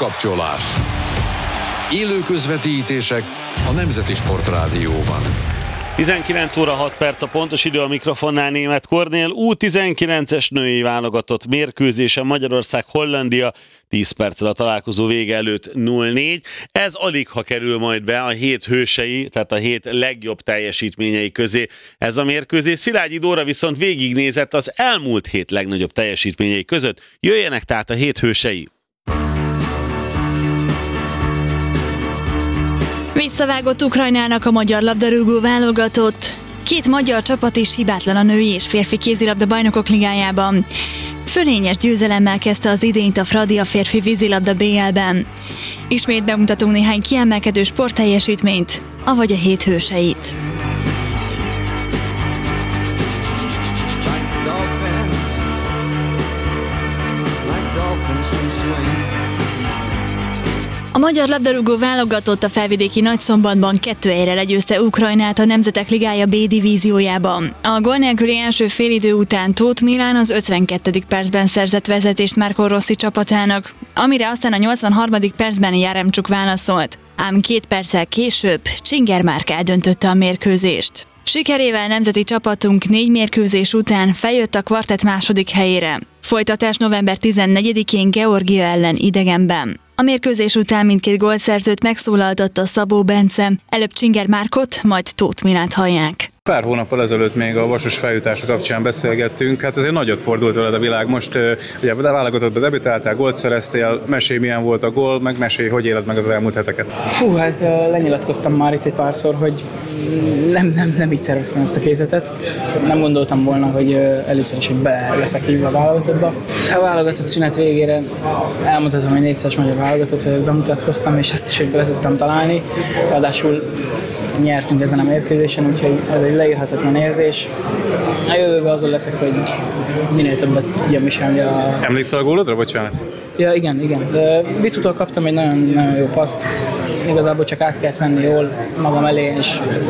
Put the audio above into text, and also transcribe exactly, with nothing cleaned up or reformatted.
Összekapcsolás. Élő közvetítések a Nemzeti Sportrádióban. tizenkilenc óra hat perc a pontos idő, a mikrofonnál Németh Kornél. U tizenkilences női válogatott mérkőzése Magyarország-Hollandia, tíz perccel a találkozó vége előtt nulla négy. Ez alig ha kerül majd be a hét hősei, tehát a hét legjobb teljesítményei közé ez a mérkőzés. Szilágyi Dóra viszont végignézett az elmúlt hét legnagyobb teljesítményei között. Jöjjenek tehát a hét hősei. Visszavágott Ukrajnának a magyar labdarúgó válogatott. Két magyar csapat is hibátlan a női és férfi kézilabda bajnokok ligájában. Fölényes győzelemmel kezdte az idényt a Fradi a férfi vízilabda bé el-ben. Ismét bemutatunk néhány kiemelkedő sportteljesítményt, avagy a hét hőseit. A magyar labdarúgó válogatott a felvidéki Nagyszombatban kettő egyre legyőzte Ukrajnát a Nemzetek Ligája B divíziójában. A gól nélküli első félidő után Tóth Milán az ötvenkettedik percben szerzett vezetést Marco Rossi csapatának, amire aztán a nyolcvanharmadik percben Jaremcsuk válaszolt. Ám két perccel később Csinger Márk eldöntötte a mérkőzést. Sikerével nemzeti csapatunk négy mérkőzés után feljött a kvartett második helyére. Folytatás november tizennegyedikén Georgia ellen idegenben. A mérkőzés után mindkét gólszerzőt megszólaltatta Szabó Bence, előbb Csinger Márkot, majd Tóth Milánt hallják. Pár hónappal ezelőtt még a Vasas feljutása kapcsán beszélgettünk, hát azért nagyot fordult veled a világ. Most ugye a válogatottba debütáltál, gólt szereztél, mesélj milyen volt a gól, meg mesélj, hogy éled meg az elmúlt heteket. Fú, hát lenyilatkoztam már itt egy párszor, hogy nem, nem, nem így terveztem ezt a két hetet. Nem gondoltam volna, hogy először is, hogy be leszek hívva a válogatottba. A válogatott szünet végére elmondhatom, hogy négyszeres magyar válogatott, hogy bemutatkoztam, és ezt is, hogy be tudtam találni. Ráadásul nyertünk ezen a mérkőzésen, úgyhogy ez egy leírhatatlan érzés. A jövőben azon leszek, hogy minél többet tudjam viselni a... Emlékszel a gólodra, bocsánat? Ja, igen, igen. De Vitutól kaptam egy nagyon, nagyon jó paszt. Igazából csak át kellett venni jól magam elé, és